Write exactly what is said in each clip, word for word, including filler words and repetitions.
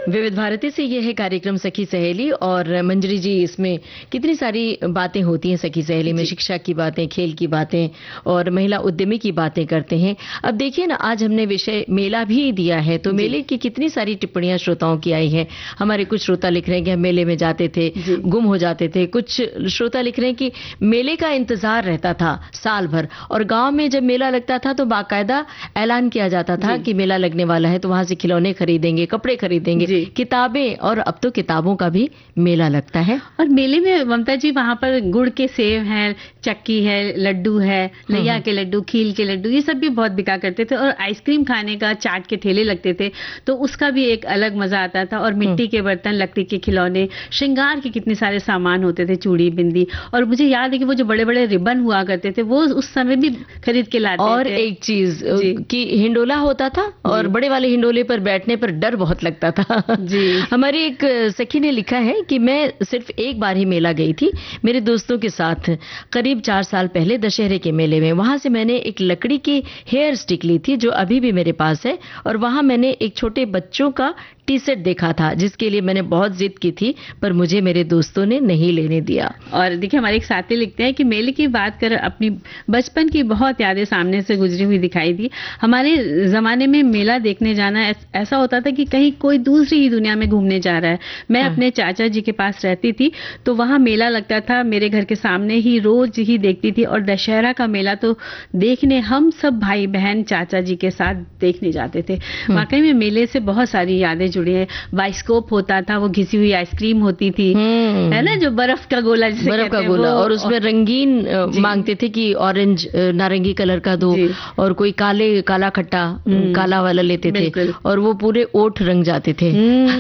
विविध भारती से ये है कार्यक्रम सखी सहेली और मंजरी जी, इसमें कितनी सारी बातें होती हैं सखी सहेली में, शिक्षा की बातें, खेल की बातें और महिला उद्यमी की बातें करते हैं। अब देखिए ना, आज हमने विषय मेला भी दिया है, तो मेले की कितनी सारी टिप्पणियां श्रोताओं की आई हैं। हमारे कुछ श्रोता लिख रहे हैं कि हम मेले में जाते थे, गुम हो जाते थे। कुछ श्रोता लिख रहे हैं कि मेले का इंतजार रहता था साल भर, और गांव में जब मेला लगता था तो बाकायदा ऐलान किया जाता था कि मेला लगने वाला है, तो वहां से खिलौने खरीदेंगे, कपड़े खरीदेंगे, किताबें, और अब तो किताबों का भी मेला लगता है। और मेले में ममता जी वहां पर गुड़ के सेव हैं, चक्की है, लड्डू है, लैया के लड्डू, खील के लड्डू, ये सब भी बहुत बिका करते थे। और आइसक्रीम खाने का, चाट के ठेले लगते थे, तो उसका भी एक अलग मजा आता था। और मिट्टी के बर्तन, लकड़ी के खिलौने, श्रृंगार के कितने सारे सामान होते थे, चूड़ी, बिंदी। और मुझे याद है कि वो जो बड़े बड़े रिबन हुआ करते थे, वो उस समय भी खरीद के लाते थे। और एक चीज कि हिंडोला होता था, और बड़े वाले हिंडोले पर बैठने पर डर बहुत लगता था। जी। हमारी एक सखी ने लिखा है कि मैं सिर्फ एक बार ही मेला गई थी मेरे दोस्तों के साथ, करीब चार साल पहले दशहरे के मेले में। वहां से मैंने एक लकड़ी की हेयर स्टिक ली थी जो अभी भी मेरे पास है, और वहां मैंने एक छोटे बच्चों का टी शर्ट देखा था जिसके लिए मैंने बहुत जिद की थी, पर मुझे मेरे दोस्तों ने नहीं लेने दिया। और देखिए, हमारे एक साथी लिखते हैं कि मेले की बात कर अपनी बचपन की बहुत यादें सामने से गुजरी हुई दिखाई दी। हमारे जमाने में मेला देखने जाना ऐसा होता था कि कहीं कोई दूसरी ही दुनिया में घूमने जा रहा है। मैं हाँ। अपने चाचा जी के पास रहती थी, तो वहां मेला लगता था मेरे घर के सामने ही, रोज ही देखती थी। और दशहरा का मेला तो देखने हम सब भाई बहन चाचा जी के साथ देखने जाते थे। वाकई में मेले से बहुत सारी यादें जुड़ी है। बाइस्कोप होता था, वो घिसी हुई आइसक्रीम होती थी, है ना, जो बर्फ का गोला जिसे बर्फ का गोला, और उसमें रंगीन मांगते थे कि ऑरेंज नारंगी कलर का दो, और कोई काले काला खट्टा काला वाला लेते थे, और वो पूरे ओठ रंग जाते थे।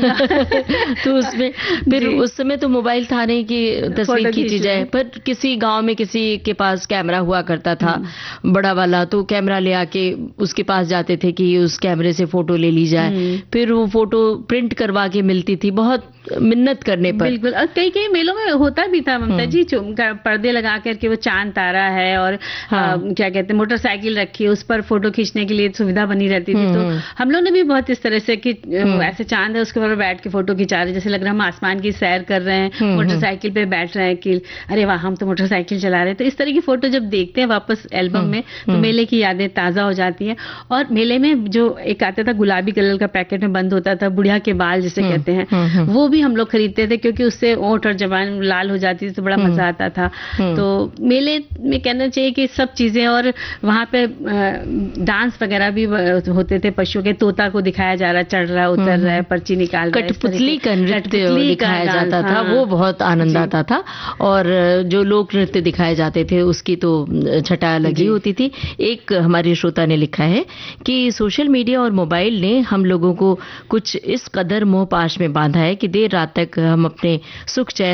तो उसमें फिर उस समय तो मोबाइल था नहीं कि तस्वीर खींची जाए, पर किसी गांव में किसी के पास कैमरा हुआ करता था बड़ा वाला, तो कैमरा ले आके उसके पास जाते थे कि उस कैमरे से फोटो ले ली जाए। फिर वो फोटो प्रिंट करवा के मिलती थी, बहुत मिन्नत करने पर। बिल्कुल। और कई कई मेलों में होता भी था ममता जी, पर्दे लगा करके वो चांद तारा है, और हाँ। आ, क्या कहते हैं, मोटरसाइकिल रखी है, उस पर फोटो खींचने के लिए सुविधा बनी रहती थी। तो हम लोग ने भी बहुत इस तरह से कि ऐसे चांद है, उसके ऊपर बैठ के फोटो खिंचा रहे, जैसे लग रहा है हम आसमान की सैर कर रहे हैं, मोटरसाइकिल पे बैठ रहे हैं कि अरे वाह हम तो मोटरसाइकिल चला रहे हैं। तो इस तरह की फोटो जब देखते हैं वापस एल्बम में, तो मेले की यादें ताजा हो जाती है। और मेले में जो एक आता था गुलाबी कलर का पैकेट में बंद होता था, बुढ़िया के बाल जिसे कहते हैं, वो भी हम लोग खरीदते थे, क्योंकि उससे ओंठ और जबान लाल हो जाती थी, तो बड़ा मजा आता था। तो मेले में कहना चाहिए कि सब चीजें, और वहां पे डांस वगैरह भी होते थे, पशुओं के, तोता को दिखाया जा रहा, चढ़ रहा, उतर रहा है, पर्ची निकाल रहा है, कठपुतली का नृत्य दिखाया जाता था, वो बहुत आनंद आता था। और जो लोक नृत्य दिखाए जाते थे उसकी तो छटा अलग ही होती थी। एक हमारे श्रोता ने लिखा है कि सोशल मीडिया और मोबाइल ने हम लोगों को कुछ इस कदर मोह पाश में बांधा है कि देर रात तक हम अपने सुख चैन